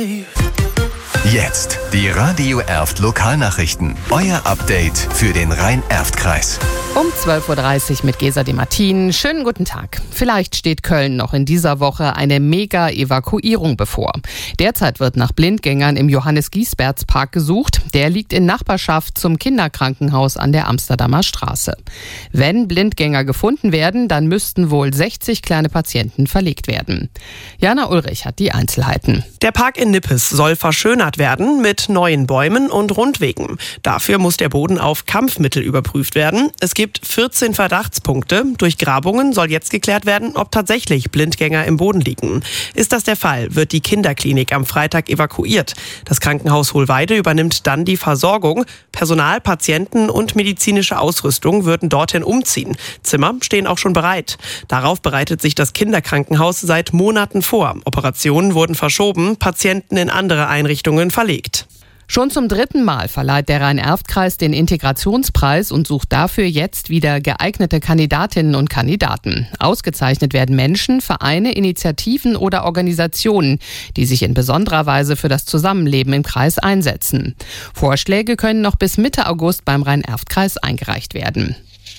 Jetzt die Radio Erft Lokalnachrichten. Euer Update für den Rhein-Erft-Kreis. Um 12.30 Uhr mit Gesa de Martin. Schönen guten Tag. Vielleicht steht Köln noch in dieser Woche eine Mega-Evakuierung bevor. Derzeit wird nach Blindgängern im Johannes-Giesberts-Park gesucht. Der liegt in Nachbarschaft zum Kinderkrankenhaus an der Amsterdamer Straße. Wenn Blindgänger gefunden werden, dann müssten wohl 60 kleine Patienten verlegt werden. Jana Ulrich hat die Einzelheiten. Der Park in Nippes soll verschönert werden mit neuen Bäumen und Rundwegen. Dafür muss der Boden auf Kampfmittel überprüft werden. Es gibt 14 Verdachtspunkte. Durch Grabungen soll jetzt geklärt werden, ob tatsächlich Blindgänger im Boden liegen. Ist das der Fall, wird die Kinderklinik am Freitag evakuiert. Das Krankenhaus Hohlweide übernimmt dann die Versorgung. Personal, Patienten und medizinische Ausrüstung würden dorthin umziehen. Zimmer stehen auch schon bereit. Darauf bereitet sich das Kinderkrankenhaus seit Monaten vor. Operationen wurden verschoben, Patienten in andere Einrichtungen verlegt. Schon zum 3. Mal verleiht der Rhein-Erft-Kreis den Integrationspreis und sucht dafür jetzt wieder geeignete Kandidatinnen und Kandidaten. Ausgezeichnet werden Menschen, Vereine, Initiativen oder Organisationen, die sich in besonderer Weise für das Zusammenleben im Kreis einsetzen. Vorschläge können noch bis Mitte August beim Rhein-Erft-Kreis eingereicht werden.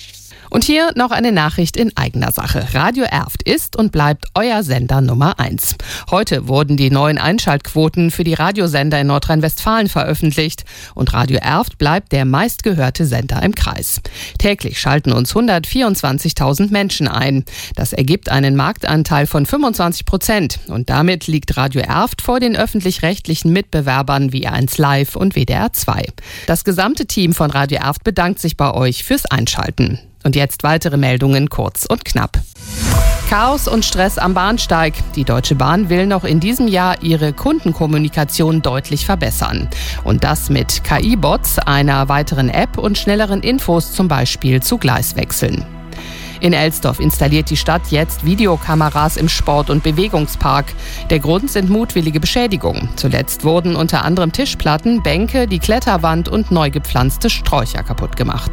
Und hier noch eine Nachricht in eigener Sache. Radio Erft ist und bleibt euer Sender Nummer 1. Heute wurden die neuen Einschaltquoten für die Radiosender in Nordrhein-Westfalen veröffentlicht. Und Radio Erft bleibt der meistgehörte Sender im Kreis. Täglich schalten uns 124.000 Menschen ein. Das ergibt einen Marktanteil von 25%. Und damit liegt Radio Erft vor den öffentlich-rechtlichen Mitbewerbern wie R1 Live und WDR 2. Das gesamte Team von Radio Erft bedankt sich bei euch fürs Einschalten. Und jetzt weitere Meldungen kurz und knapp. Chaos und Stress am Bahnsteig. Die Deutsche Bahn will noch in diesem Jahr ihre Kundenkommunikation deutlich verbessern. Und das mit KI-Bots, einer weiteren App und schnelleren Infos, zum Beispiel zu Gleiswechseln. In Elsdorf installiert die Stadt jetzt Videokameras im Sport- und Bewegungspark. Der Grund sind mutwillige Beschädigungen. Zuletzt wurden unter anderem Tischplatten, Bänke, die Kletterwand und neu gepflanzte Sträucher kaputt gemacht.